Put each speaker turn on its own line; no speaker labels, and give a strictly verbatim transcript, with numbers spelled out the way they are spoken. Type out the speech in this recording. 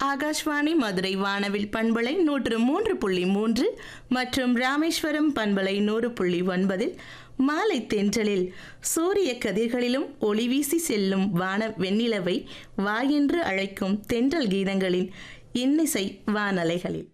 ஆகாஷ்வாணி மதுரை வானவில் பண்பலை நூற்று மூன்று புள்ளி மூன்று மற்றும் ராமேஸ்வரம் பண்பலை நூறு புள்ளி ஒன்பதில் மாலை தென்றலில் சூரிய கதிர்களிலும் ஒளி வீசி செல்லும் வான வெண்ணிலவை வாயென்று அழைக்கும் தென்றல் கீதங்களின் இன்னிசை வானலைகளில்